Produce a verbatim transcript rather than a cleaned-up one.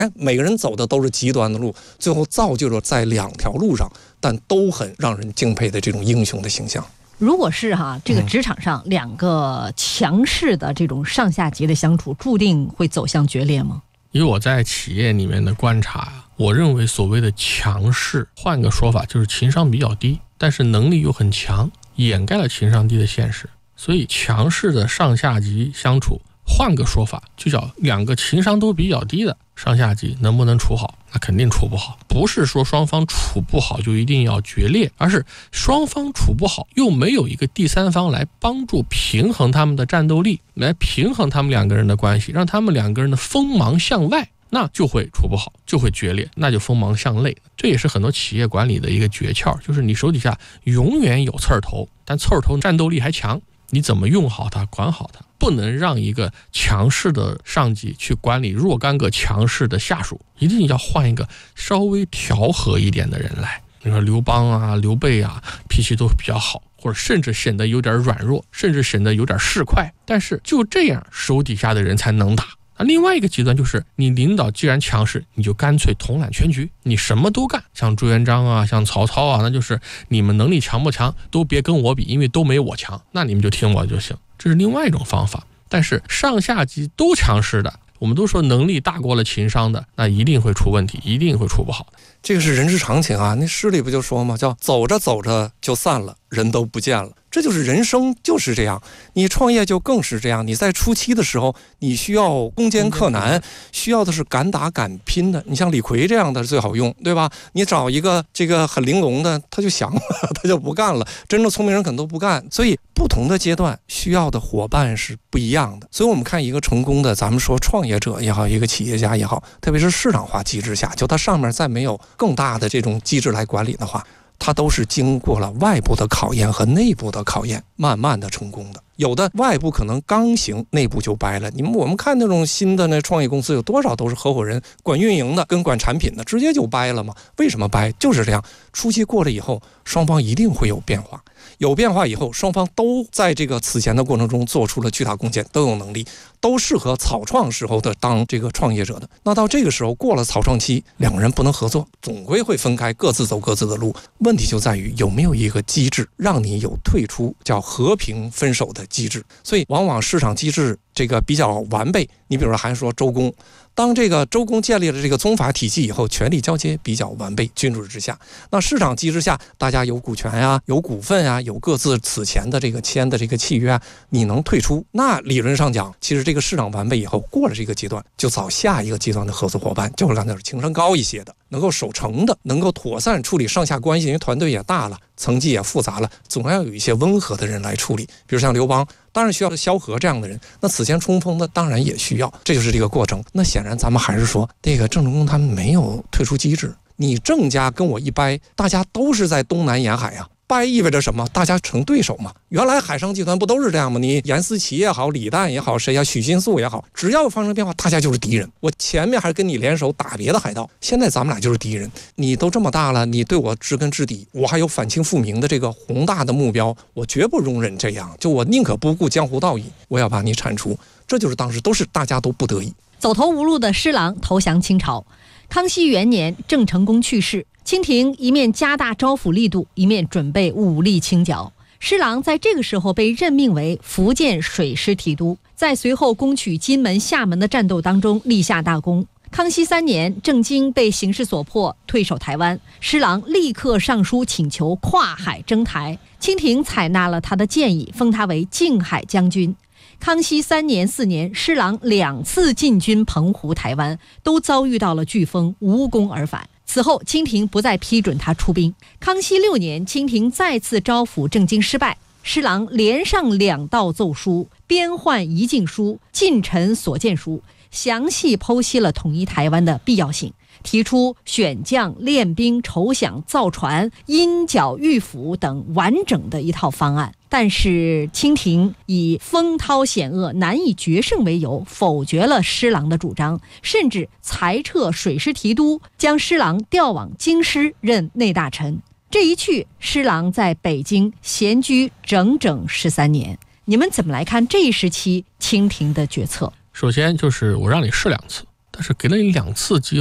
哎，每个人走的都是极端的路，最后造就了在两条路上，但都很让人敬佩的这种英雄的形象。 如果是哈这个职场上两个强势的这种上下级的相处，注定会走向决裂吗？ 以我在企业里面的观察，我认为所谓的强势，换个说法就是情商比较低，但是能力又很强，掩盖了情商低的现实。所以强势的上下级相处，换个说法就叫两个情商都比较低的上下级能不能处好？那肯定处不好。不是说双方处不好就一定要决裂，而是双方处不好又没有一个第三方来帮助平衡他们的战斗力，来平衡他们两个人的关系，让他们两个人的锋芒向外，那就会处不好，就会决裂，那就锋芒向内。这也是很多企业管理的一个诀窍，就是你手底下永远有刺儿头，但刺儿头战斗力还强，你怎么用好它，管好它，不能让一个强势的上级去管理若干个强势的下属，一定要换一个稍微调和一点的人来。你说刘邦啊、刘备啊，脾气都比较好，或者甚至显得有点软弱，甚至显得有点市侩，但是就这样手底下的人才能打。那另外一个极端就是你领导既然强势，你就干脆统揽全局，你什么都干，像朱元璋啊，像曹操啊，那就是你们能力强不强都别跟我比，因为都没我强，那你们就听我就行。这是另外一种方法。但是上下级都强势的，我们都说能力大过了情商的，那一定会出问题，一定会出不好的。 这个是人之常情啊，那诗里不就说吗？叫走着走着就散了，人都不见了。这就是人生，就是这样。你创业就更是这样，你在初期的时候，你需要攻坚克难，需要的是敢打敢拼的。你像李逵这样的最好用，对吧？你找一个这个很玲珑的，他就降了，他就不干了。真正聪明人可能都不干。所以不同的阶段需要的伙伴是不一样的。所以我们看一个成功的，咱们说创业者也好，一个企业家也好，特别是市场化机制下，就它上面再没有更大的这种机制来管理的话，它都是经过了外部的考验和内部的考验，慢慢的成功的。有的外部可能刚行，内部就掰了。你们我们看那种新的那创业公司，有多少都是合伙人管运营的跟管产品的，直接就掰了嘛？为什么掰？就是这样，初期过了以后，双方一定会有变化。有变化以后，双方都在这个此前的过程中做出了巨大贡献，都有能力，都适合草创时候的当这个创业者的。那到这个时候过了草创期，两个人不能合作，总归会分开，各自走各自的路。问题就在于有没有一个机制让你有退出，叫和平分手的机制。所以往往市场机制这个比较完备，你比如说还说周公，当这个周公建立了这个宗法体系以后，权力交接比较完备，君主之下。那市场机制下，大家有股权啊，有股份啊，有各自此前的这个签的这个契约啊，你能退出，那理论上讲，其实这个市场完备以后，过了这个阶段，就找下一个阶段的合作伙伴，就是刚才说情商高一些的，能够守成的，能够妥善处理上下关系，因为团队也大了，层级也复杂了，总要有一些温和的人来处理。比如像刘邦，当然需要萧何这样的人，那此前冲锋的当然也需要，这就是这个过程。那显然咱们还是说，这个郑成功他们没有退出机制，你郑家跟我一掰，大家都是在东南沿海啊，掰意味着什么？大家成对手嘛。原来海上集团不都是这样吗？你严思齐也好，李旦也好，谁呀，许新素也好，只要发生变化，大家就是敌人。我前面还是跟你联手打别的海盗，现在咱们俩就是敌人。你都这么大了，你对我知根知底，我还有反清复明的这个宏大的目标，我绝不容忍这样。就我宁可不顾江湖道义，我要把你铲除。这就是当时都是大家都不得已。 走投无路的施琅投降清朝。康熙元年，郑成功去世，清廷一面加大招抚力度，一面准备武力清剿。施琅在这个时候被任命为福建水师提督，在随后攻取金门、厦门的战斗当中立下大功。康熙三年，郑经被形势所迫退守台湾，施琅立刻上书请求跨海征台，清廷采纳了他的建议，封他为靖海将军。康熙三年、四年，施琅两次进军澎湖、台湾，都遭遇到了飓风，无功而返。此后，清廷不再批准他出兵。康熙六年，清廷再次招抚郑经失败，施琅连上两道奏书，编换遗禁书、近臣所见书，详细剖析了统一台湾的必要性，提出选将、练兵、筹饷、造船、因剿御府等完整的一套方案。但是清廷以风涛险恶、难以决胜为由，否决了施琅的主张，甚至裁撤水师提督，将施琅调往京师任内大臣。这一去，施琅在北京闲居整整十三年。你们怎么来看这一时期清廷的决策？ 首先就是我让你试两次，但但是给了你两次机